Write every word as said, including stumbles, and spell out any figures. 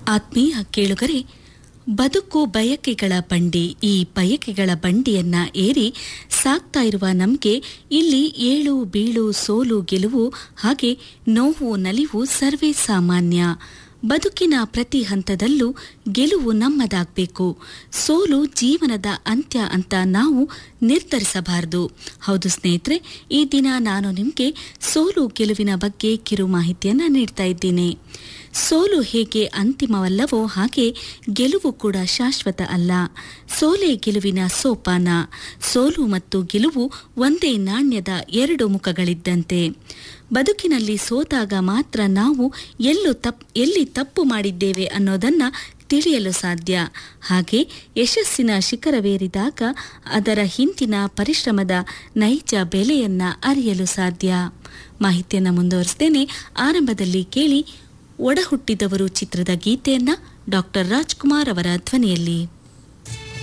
ಆತ್ಮೀಯ ಕೇಳುಗರೆ, ಬದುಕು ಬಯಕೆಗಳ ಬಂಡಿ. ಈ ಬಯಕೆಗಳ ಬಂಡಿಯನ್ನ ಏರಿ ಸಾಗ್ತಾ ಇರುವ ನಮಗೆ ಇಲ್ಲಿ ಏಳು ಬೀಳು, ಸೋಲು ಗೆಲುವು, ಹಾಗೆ ನೋವು ನಲಿವು ಸರ್ವೇ ಸಾಮಾನ್ಯ. ಬದುಕಿನ ಪ್ರತಿ ಹಂತದಲ್ಲೂ ಗೆಲುವು ನಮ್ಮದಾಗಬೇಕು. ಸೋಲು ಜೀವನದ ಅಂತ್ಯ ಅಂತ ನಾವು ನಿರ್ಧರಿಸಬಾರದು. ಹೌದು ಸ್ನೇಹಿತರೆ, ಈ ದಿನ ನಾನು ನಿಮಗೆ ಸೋಲು ಗೆಲುವಿನ ಬಗ್ಗೆ ಕಿರು ಮಾಹಿತಿಯನ್ನು ನೀಡ್ತಾ ಇದ್ದೀನಿ. ಸೋಲು ಹೇಗೆ ಅಂತಿಮವಲ್ಲವೋ ಹಾಗೆ ಗೆಲುವು ಕೂಡ ಶಾಶ್ವತ ಅಲ್ಲ. ಸೋಲೆ ಗೆಲುವಿನ ಸೋಪಾನ. ಸೋಲು ಮತ್ತು ಗೆಲುವು ಒಂದೇ ನಾಣ್ಯದ ಎರಡು ಮುಖಗಳಿದ್ದಂತೆ. ಬದುಕಿನಲ್ಲಿ ಸೋತಾಗ ಮಾತ್ರ ನಾವು ಎಲ್ಲೂ ತಪ್ ಎಲ್ಲಿ ತಪ್ಪು ಮಾಡಿದ್ದೇವೆ ಅನ್ನೋದನ್ನ ತಿಳಿಯಲು ಸಾಧ್ಯ. ಹಾಗೆ ಯಶಸ್ಸಿನ ಶಿಖರವೇರಿದಾಗ ಅದರ ಹಿಂದಿನ ಪರಿಶ್ರಮದ ನೈಜ ಬೆಲೆಯನ್ನ ಅರಿಯಲು ಸಾಧ್ಯ. ಮಾಹಿತಿಯನ್ನು ಮುಂದುವರಿಸ್ತೇನೆ. ಆರಂಭದಲ್ಲಿ ಕೇಳಿ ಒಡಹುಟ್ಟಿದವರು ಚಿತ್ರದ ಗೀತೆಯನ್ನ ಡಾಕ್ಟರ್ ರಾಜ್ಕುಮಾರ್ ಅವರ ಧ್ವನಿಯಲ್ಲಿ.